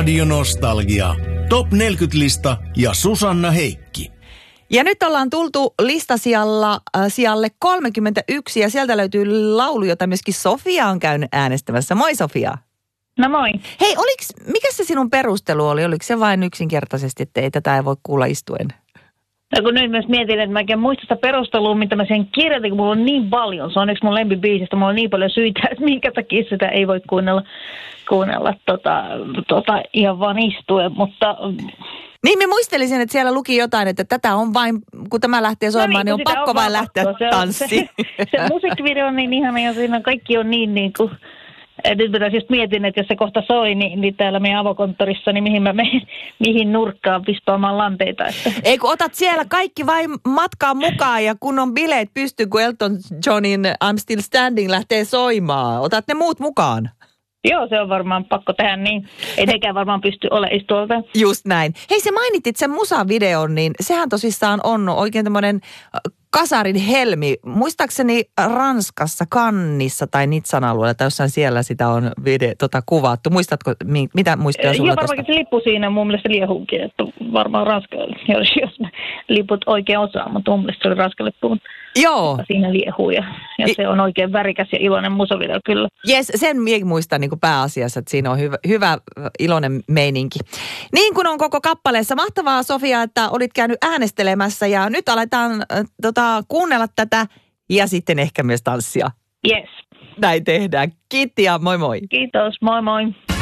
Radio Nostalgia. Top 40-lista ja Susanna Heikki. Ja nyt ollaan tultu listasijalla sijalle 31 ja sieltä löytyy laulu, jota myöskin Sofia on käynyt äänestämässä. Moi Sofia. No moi. Hei, mikä se sinun perustelu oli? Oliko se vain yksinkertaisesti, että tätä ei voi kuulla istuen? No kun nyt myös mietin, että mä en muista sitä perustelua, mitä mä sen kirjoitin, kun mulla on niin paljon. Se on yksi mun lempibiisistä, mulla on niin paljon syitä, että minkä takia sitä ei voi kuunnella ihan vaan istuen, mutta... Niin, mä muistelisin, että siellä luki jotain, että tätä on vain, kun tämä lähtee soimaan, niin on pakko vain lähteä tanssiin. Se musiikkivideo on niin ihana ja siinä kaikki on niin kuin... Nyt mä just mietin, että jos se kohta soi, niin täällä meidän avokonttorissa, niin mihin mä menen, mihin nurkkaan vispaamaan lanteita. Että. Ei kun otat siellä kaikki vain matkaan mukaan ja kun on bileet pysty, kun Elton Johnin I'm Still Standing lähtee soimaan. Otat ne muut mukaan. Joo, se on varmaan pakko tehdä niin. Ei nekään varmaan pysty olemaan istuolta. Just näin. Hei, sä mainitit sen musavideon, niin sehän tosissaan on oikein tämmöinen kasarin helmi. Muistaakseni Ranskassa, Cannessa tai Nizzan alueella tai jossain siellä sitä on kuvattu. Muistatko, mitä muistoja sulla joo, varmaankin se lippu siinä mun mielestä liehuukin, että varmaan Ranska, jos mä liput oikein osaa, mutta mun mielestä se oli Ranska lippu. Joo. Siinä liehuu ja se on oikein värikäs ja iloinen musavideo kyllä. Jes, sen minä muistan niin kuin pääasiassa, että siinä on hyvä iloinen meininki. Niin kuin on koko kappaleessa. Mahtavaa Sofia, että olit käynyt äänestelemässä ja nyt aletaan kuunnella tätä ja sitten ehkä myös tanssia. Yes. Näin tehdään. Kiitti ja moi moi. Kiitos, moi moi.